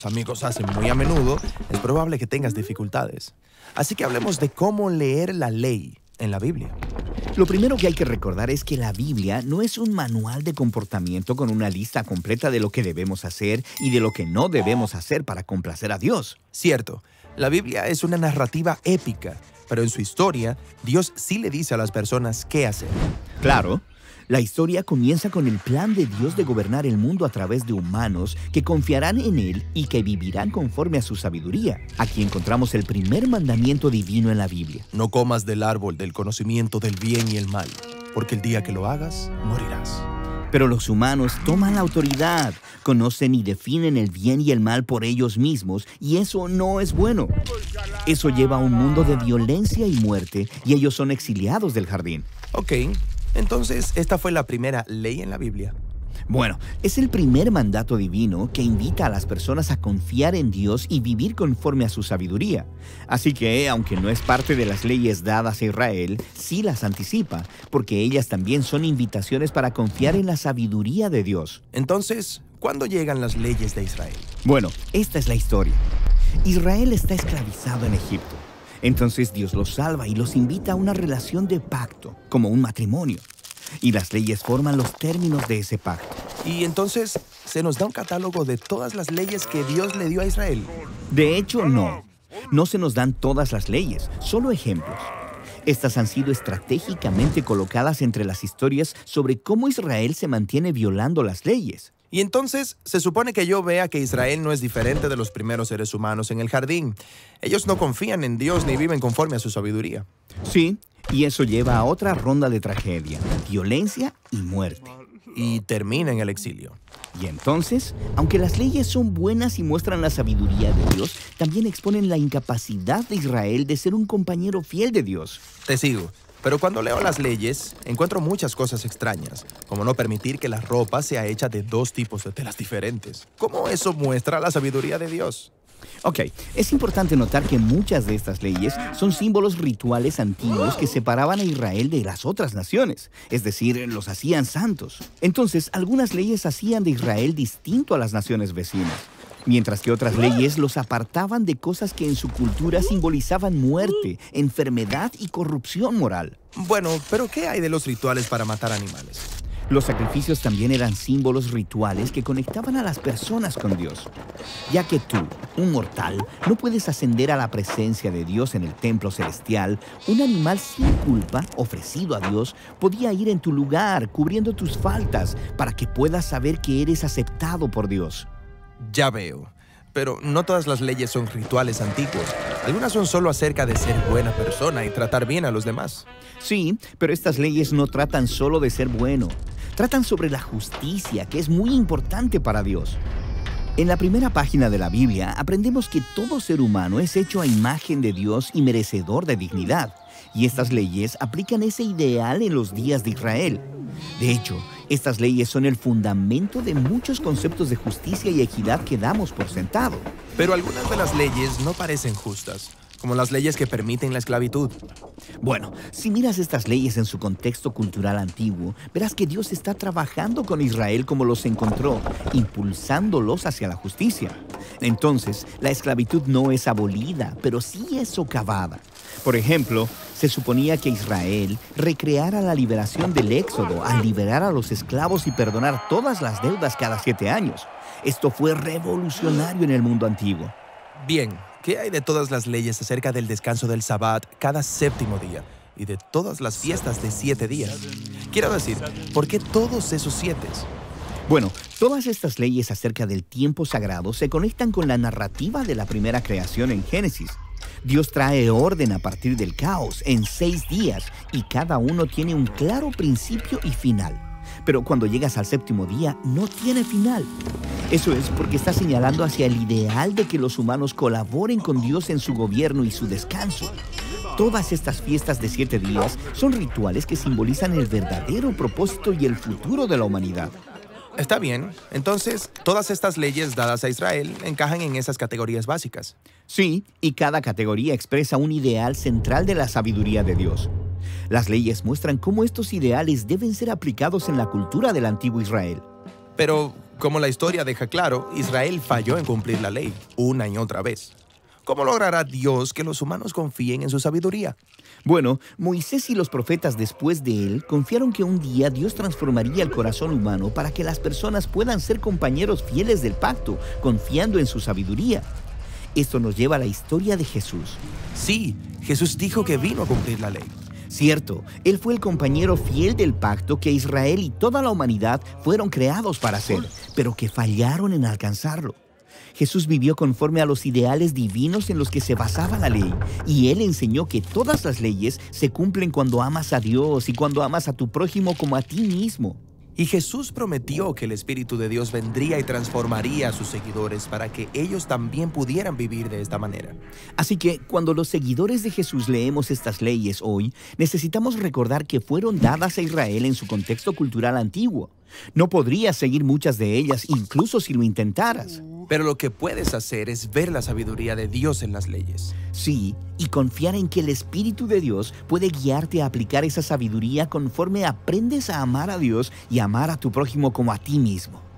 amigos hacen muy a menudo, es probable que tengas dificultades. Así que hablemos de cómo leer la ley en la Biblia. Lo primero que hay que recordar es que la Biblia no es un manual de comportamiento con una lista completa de lo que debemos hacer y de lo que no debemos hacer para complacer a Dios. Cierto, la Biblia es una narrativa épica, pero en su historia, Dios sí le dice a las personas qué hacer. Claro, la historia comienza con el plan de Dios de gobernar el mundo a través de humanos que confiarán en Él y que vivirán conforme a su sabiduría. Aquí encontramos el primer mandamiento divino en la Biblia. No comas del árbol del conocimiento del bien y el mal, porque el día que lo hagas, morirás. Pero los humanos toman la autoridad, conocen y definen el bien y el mal por ellos mismos, y eso no es bueno. Eso lleva a un mundo de violencia y muerte, y ellos son exiliados del jardín. Ok, entonces esta fue la primera ley en la Biblia. Bueno, es el primer mandato divino que invita a las personas a confiar en Dios y vivir conforme a su sabiduría. Así que, aunque no es parte de las leyes dadas a Israel, sí las anticipa, porque ellas también son invitaciones para confiar en la sabiduría de Dios. Entonces, ¿cuándo llegan las leyes de Israel? Bueno, esta es la historia. Israel está esclavizado en Egipto. Entonces Dios los salva y los invita a una relación de pacto, como un matrimonio. Y las leyes forman los términos de ese pacto. Y entonces, ¿se nos da un catálogo de todas las leyes que Dios le dio a Israel? De hecho, no. No se nos dan todas las leyes, solo ejemplos. Estas han sido estratégicamente colocadas entre las historias sobre cómo Israel se mantiene violando las leyes. Y entonces, se supone que yo vea que Israel no es diferente de los primeros seres humanos en el jardín. Ellos no confían en Dios ni viven conforme a su sabiduría. Sí, y eso lleva a otra ronda de tragedia, violencia y muerte. Y termina en el exilio. Y entonces, aunque las leyes son buenas y muestran la sabiduría de Dios, también exponen la incapacidad de Israel de ser un compañero fiel de Dios. Te sigo. Pero cuando leo las leyes, encuentro muchas cosas extrañas, como no permitir que la ropa sea hecha de dos tipos de telas diferentes. ¿Cómo eso muestra la sabiduría de Dios? Ok, es importante notar que muchas de estas leyes son símbolos rituales antiguos que separaban a Israel de las otras naciones, es decir, los hacían santos. Entonces, algunas leyes hacían de Israel distinto a las naciones vecinas, mientras que otras leyes los apartaban de cosas que en su cultura simbolizaban muerte, enfermedad y corrupción moral. Bueno, pero ¿qué hay de los rituales para matar animales? Los sacrificios también eran símbolos rituales que conectaban a las personas con Dios. Ya que tú, un mortal, no puedes ascender a la presencia de Dios en el templo celestial, un animal sin culpa, ofrecido a Dios, podía ir en tu lugar, cubriendo tus faltas, para que puedas saber que eres aceptado por Dios. Ya veo. Pero no todas las leyes son rituales antiguos. Algunas son solo acerca de ser buena persona y tratar bien a los demás. Sí, pero estas leyes no tratan solo de ser bueno. Tratan sobre la justicia, que es muy importante para Dios. En la primera página de la Biblia aprendemos que todo ser humano es hecho a imagen de Dios y merecedor de dignidad. Y estas leyes aplican ese ideal en los días de Israel. De hecho, estas leyes son el fundamento de muchos conceptos de justicia y equidad que damos por sentado. Pero algunas de las leyes no parecen justas, como las leyes que permiten la esclavitud. Bueno, si miras estas leyes en su contexto cultural antiguo, verás que Dios está trabajando con Israel como los encontró, impulsándolos hacia la justicia. Entonces, la esclavitud no es abolida, pero sí es socavada. Por ejemplo, se suponía que Israel recreara la liberación del Éxodo al liberar a los esclavos y perdonar todas las deudas cada 7 años. Esto fue revolucionario en el mundo antiguo. Bien, ¿qué hay de todas las leyes acerca del descanso del Sabbat cada séptimo día y de todas las fiestas de 7 días? Quiero decir, ¿por qué todos esos 7? Bueno, todas estas leyes acerca del tiempo sagrado se conectan con la narrativa de la primera creación en Génesis. Dios trae orden a partir del caos en 6 días y cada uno tiene un claro principio y final. Pero cuando llegas al séptimo día, no tiene final. Eso es porque está señalando hacia el ideal de que los humanos colaboren con Dios en su gobierno y su descanso. Todas estas fiestas de 7 días son rituales que simbolizan el verdadero propósito y el futuro de la humanidad. Está bien. Entonces, todas estas leyes dadas a Israel encajan en esas categorías básicas. Sí, y cada categoría expresa un ideal central de la sabiduría de Dios. Las leyes muestran cómo estos ideales deben ser aplicados en la cultura del antiguo Israel. Pero, como la historia deja claro, Israel falló en cumplir la ley una y otra vez. ¿Cómo logrará Dios que los humanos confíen en su sabiduría? Bueno, Moisés y los profetas después de él confiaron que un día Dios transformaría el corazón humano para que las personas puedan ser compañeros fieles del pacto, confiando en su sabiduría. Esto nos lleva a la historia de Jesús. Sí, Jesús dijo que vino a cumplir la ley. Cierto, Él fue el compañero fiel del pacto que Israel y toda la humanidad fueron creados para hacer, pero que fallaron en alcanzarlo. Jesús vivió conforme a los ideales divinos en los que se basaba la ley, y Él enseñó que todas las leyes se cumplen cuando amas a Dios y cuando amas a tu prójimo como a ti mismo. Y Jesús prometió que el Espíritu de Dios vendría y transformaría a sus seguidores para que ellos también pudieran vivir de esta manera. Así que cuando los seguidores de Jesús leemos estas leyes hoy, necesitamos recordar que fueron dadas a Israel en su contexto cultural antiguo. No podrías seguir muchas de ellas, incluso si lo intentaras. Pero lo que puedes hacer es ver la sabiduría de Dios en las leyes. Sí, y confiar en que el Espíritu de Dios puede guiarte a aplicar esa sabiduría conforme aprendes a amar a Dios y amar a tu prójimo como a ti mismo.